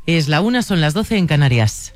Es la 1, son las 12 en Canarias.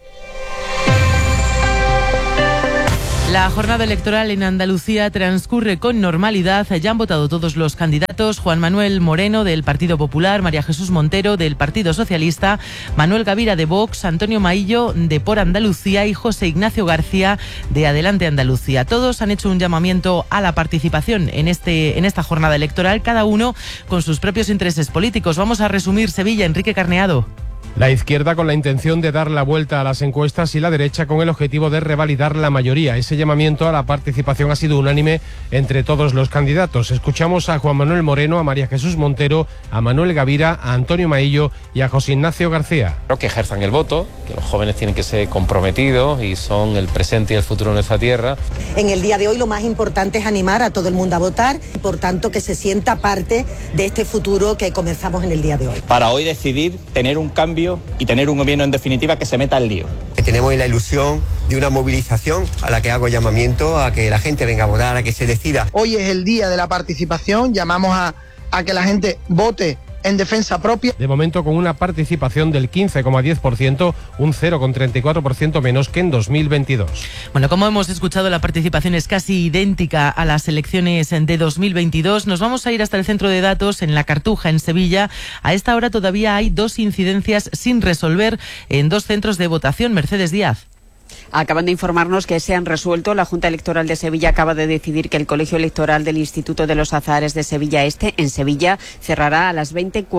La jornada electoral en Andalucía transcurre con normalidad. Ya han votado todos los candidatos: Juan Manuel Moreno, del Partido Popular; María Jesús Montero, del Partido Socialista; Manuel Gavira, de Vox; Antonio Maillo, de Por Andalucía; y José Ignacio García, de Adelante Andalucía. Todos han hecho un llamamiento a la participación en esta jornada electoral, cada uno con sus propios intereses políticos. Vamos a resumir Sevilla. Enrique Carneado. La izquierda con la intención de dar la vuelta a las encuestas y la derecha con el objetivo de revalidar la mayoría. Ese llamamiento a la participación ha sido unánime entre todos los candidatos. Escuchamos a Juan Manuel Moreno, a María Jesús Montero, a Manuel Gavira, a Antonio Maillo y a José Ignacio García. Creo que ejerzan el voto, que los jóvenes tienen que ser comprometidos y son el presente y el futuro de nuestra tierra. En el día de hoy lo más importante es animar a todo el mundo a votar y por tanto que se sienta parte de este futuro que comenzamos en el día de hoy. Para hoy decidir tener un cambio y tener un gobierno en definitiva que se meta al lío. Tenemos la ilusión de una movilización a la que hago llamamiento a que la gente venga a votar, a que se decida. Hoy es el día de la participación, llamamos a que la gente vote en defensa propia. De momento con una participación del 15,10%, un 0,34% menos que en 2022. Bueno, como hemos escuchado, la participación es casi idéntica a las elecciones de 2022. Nos vamos a ir hasta el centro de datos en La Cartuja, en Sevilla. A esta hora todavía hay 2 incidencias sin resolver en 2 centros de votación. Mercedes Díaz. Acaban de informarnos que se han resuelto. La Junta Electoral de Sevilla acaba de decidir que el Colegio Electoral del Instituto de los Azahares de Sevilla Este, en Sevilla, cerrará a las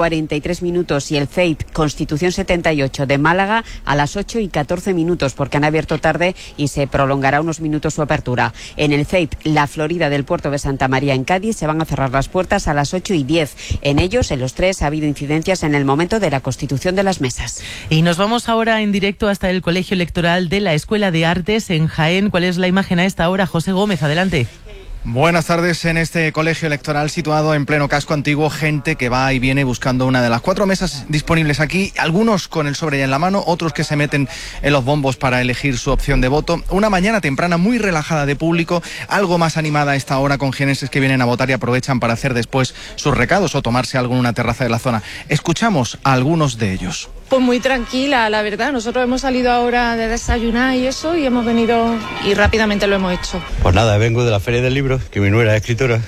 20:43 y el CEIP Constitución 78 de Málaga a las 8:14, porque han abierto tarde y se prolongará unos minutos su apertura. En el CEIP La Florida del Puerto de Santa María, en Cádiz, se van a cerrar las puertas a las 8:10. En ellos, en los 3, ha habido incidencias en el momento de la constitución de las mesas. Y nos vamos ahora en directo hasta el Colegio Electoral de la Escuela de Artes en Jaén. ¿Cuál es la imagen a esta hora? José Gómez, adelante. Buenas tardes. En este colegio electoral situado en pleno casco antiguo, gente que va y viene buscando una de las 4 mesas disponibles aquí, algunos con el sobre ya en la mano, otros que se meten en los bombos para elegir su opción de voto. Una mañana temprana muy relajada de público, algo más animada a esta hora, con jienenses que vienen a votar y aprovechan para hacer después sus recados o tomarse algo en una terraza de la zona. Escuchamos a algunos de ellos. Pues muy tranquila, la verdad. Nosotros hemos salido ahora de desayunar y eso, y hemos venido y rápidamente lo hemos hecho. Pues nada, vengo de la Feria del Libro, que mi nuera es escritora.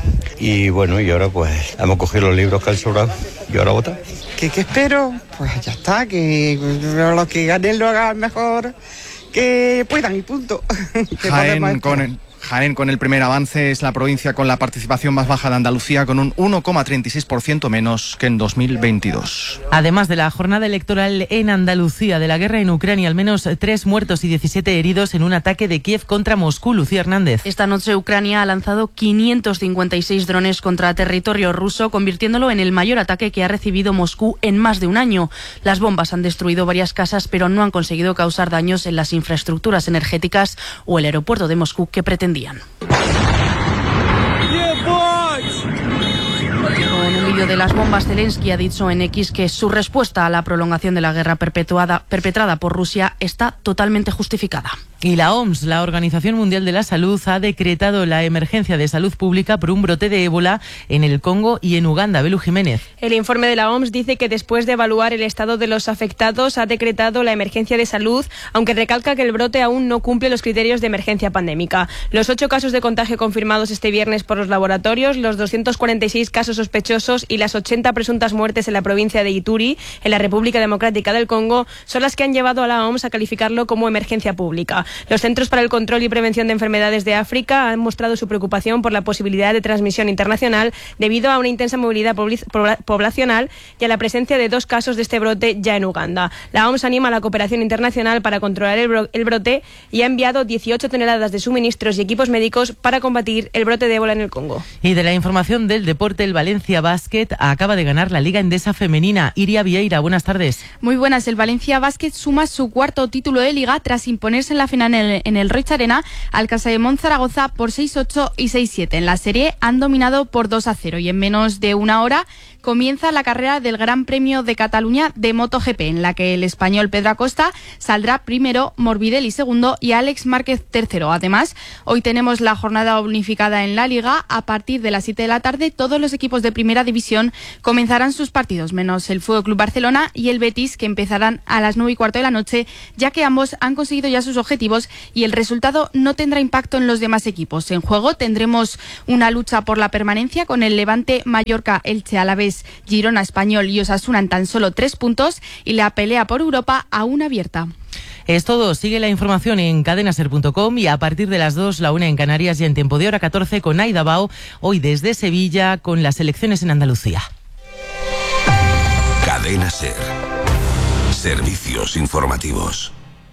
Y bueno, y ahora pues hemos cogido los libros que han sobrado y ahora votar. ¿Qué espero? Pues ya está, que los que ganen lo hagan mejor, que puedan y punto. Jaén con el primer avance es la provincia con la participación más baja de Andalucía, con un 1,36% menos que en 2022. Además de la jornada electoral en Andalucía, de la guerra en Ucrania, al menos 3 muertos y 17 heridos en un ataque de Kiev contra Moscú. Lucía Hernández. Esta noche Ucrania ha lanzado 556 drones contra territorio ruso, convirtiéndolo en el mayor ataque que ha recibido Moscú en más de un año. Las bombas han destruido varias casas, pero no han conseguido causar daños en las infraestructuras energéticas o el aeropuerto de Moscú que pretendían. Con un vídeo de las bombas, Zelensky ha dicho en X que su respuesta a la prolongación de la guerra perpetrada por Rusia está totalmente justificada. Y la OMS, la Organización Mundial de la Salud, ha decretado la emergencia de salud pública por un brote de ébola en el Congo y en Uganda. Belu Jiménez. El informe de la OMS dice que después de evaluar el estado de los afectados ha decretado la emergencia de salud, aunque recalca que el brote aún no cumple los criterios de emergencia pandémica. Los 8 casos de contagio confirmados este viernes por los laboratorios, los 246 casos sospechosos y las 80 presuntas muertes en la provincia de Ituri, en la República Democrática del Congo, son las que han llevado a la OMS a calificarlo como emergencia pública. Los Centros para el Control y Prevención de Enfermedades de África han mostrado su preocupación por la posibilidad de transmisión internacional debido a una intensa movilidad poblacional y a la presencia de 2 casos de este brote ya en Uganda. La OMS anima a la cooperación internacional para controlar el brote y ha enviado 18 toneladas de suministros y equipos médicos para combatir el brote de ébola en el Congo. Y de la información del deporte, el Valencia Basket acaba de ganar la Liga Endesa Femenina. Iria Vieira, buenas tardes. Muy buenas. El Valencia Basket suma su 4º título de Liga tras imponerse en la final en el Roig Arena al Casademont Zaragoza por 6-8 y 6-7. En la serie han dominado por 2-0 y en menos de una hora comienza la carrera del Gran Premio de Cataluña de MotoGP, en la que el español Pedro Acosta saldrá primero, Morbidelli segundo y Alex Márquez tercero. Además, hoy tenemos la jornada unificada en la Liga. A partir de las 7 de la tarde, todos los equipos de Primera División comenzarán sus partidos, menos el Fútbol Club Barcelona y el Betis, que empezarán a las 9:15 de la noche, ya que ambos han conseguido ya sus objetivos y el resultado no tendrá impacto en los demás equipos. En juego tendremos una lucha por la permanencia con el Levante, Mallorca, Elche, Alavés, Girona, Español y Osasuna en tan solo 3 puntos y la pelea por Europa aún abierta. Es todo. Sigue la información en cadenaser.com y a partir de las 2, la 1 en Canarias y en tiempo de hora 14 con Aida Bao, hoy desde Sevilla con las elecciones en Andalucía. Cadena Ser. Servicios informativos.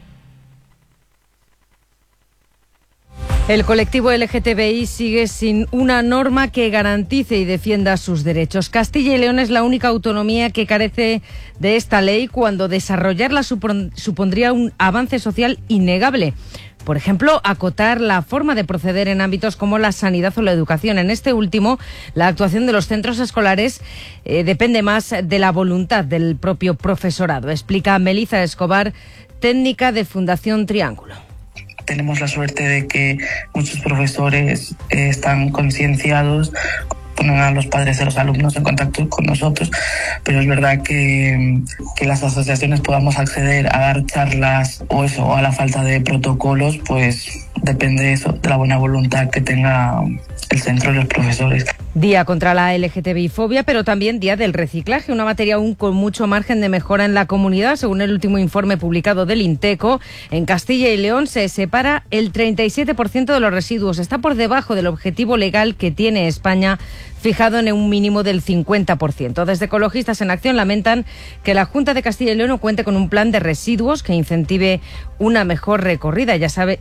El colectivo LGTBI sigue sin una norma que garantice y defienda sus derechos. Castilla y León es la única autonomía que carece de esta ley, cuando desarrollarla supondría un avance social innegable. Por ejemplo, acotar la forma de proceder en ámbitos como la sanidad o la educación. En este último, la actuación de los centros escolares depende más de la voluntad del propio profesorado. Explica Melissa Escobar, técnica de Fundación Triángulo. Tenemos la suerte de que muchos profesores están concienciados, ponen a los padres de los alumnos en contacto con nosotros, pero es verdad que las asociaciones podamos acceder a dar charlas o a la falta de protocolos, pues depende de eso, de la buena voluntad que tenga el centro y los profesores. Día contra la LGTBI-fobia, pero también día del reciclaje, una materia aún con mucho margen de mejora en la comunidad. Según el último informe publicado del INTECO, en Castilla y León se separa el 37% de los residuos. Está por debajo del objetivo legal que tiene España, fijado en un mínimo del 50%. Desde Ecologistas en Acción lamentan que la Junta de Castilla y León no cuente con un plan de residuos que incentive una mejor recogida. Ya saben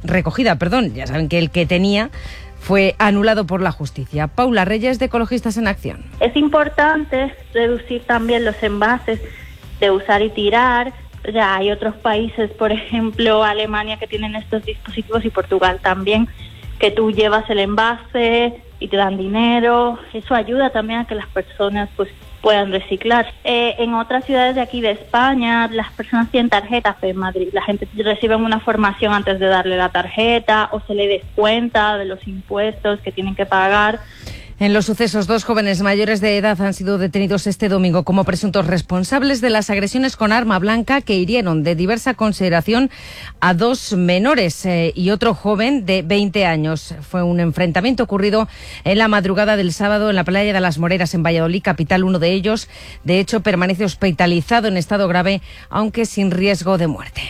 que el que tenía fue anulado por la justicia. Paula Reyes, de Ecologistas en Acción. Es importante reducir también los envases de usar y tirar. Ya hay otros países, por ejemplo Alemania, que tienen estos dispositivos, y Portugal también, que tú llevas el envase y te dan dinero. Eso ayuda también a que las personas pues puedan reciclar. En otras ciudades de aquí de España, las personas tienen tarjetas. En Madrid la gente recibe una formación antes de darle la tarjeta, o se le descuenta de los impuestos que tienen que pagar. En los sucesos, 2 jóvenes mayores de edad han sido detenidos este domingo como presuntos responsables de las agresiones con arma blanca que hirieron de diversa consideración a 2 menores y otro joven de 20 años. Fue un enfrentamiento ocurrido en la madrugada del sábado en la playa de Las Moreras, en Valladolid, capital. Uno de ellos, de hecho, permanece hospitalizado en estado grave, aunque sin riesgo de muerte.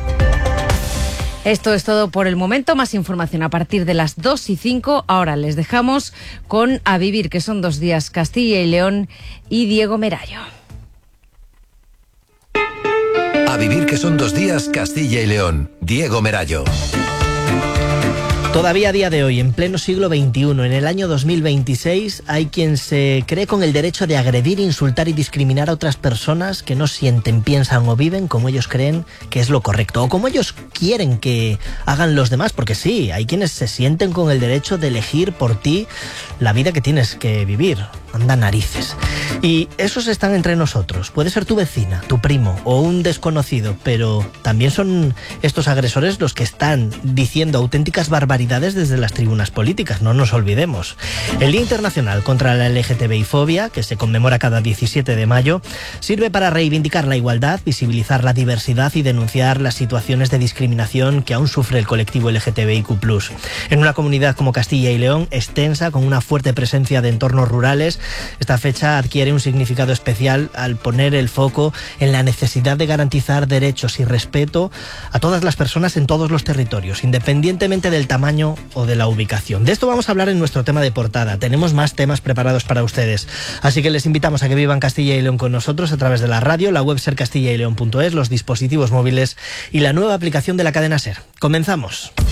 Esto es todo por el momento. Más información a partir de las 2:05. Ahora les dejamos con A Vivir, que son 2 días, Castilla y León, y Diego Merayo. A Vivir, que son 2 días, Castilla y León. Diego Merayo. Todavía a día de hoy, en pleno siglo XXI, en el año 2026, hay quien se cree con el derecho de agredir, insultar y discriminar a otras personas que no sienten, piensan o viven como ellos creen que es lo correcto, o como ellos quieren que hagan los demás, porque sí, hay quienes se sienten con el derecho de elegir por ti la vida que tienes que vivir. Anda narices. Y esos están entre nosotros. Puede ser tu vecina, tu primo o un desconocido, pero también son estos agresores los que están diciendo auténticas barbaridades desde las tribunas políticas, no nos olvidemos. El Día Internacional contra la LGTBI-fobia, que se conmemora cada 17 de mayo, sirve para reivindicar la igualdad, visibilizar la diversidad y denunciar las situaciones de discriminación que aún sufre el colectivo LGTBIQ+. En una comunidad como Castilla y León, extensa, con una fuerte presencia de entornos rurales, esta fecha adquiere un significado especial al poner el foco en la necesidad de garantizar derechos y respeto a todas las personas en todos los territorios, independientemente del tamaño o de la ubicación. De esto vamos a hablar en nuestro tema de portada. Tenemos más temas preparados para ustedes, así que les invitamos a que vivan Castilla y León con nosotros a través de la radio, la web sercastillaileon.es, los dispositivos móviles y la nueva aplicación de la cadena SER. Comenzamos.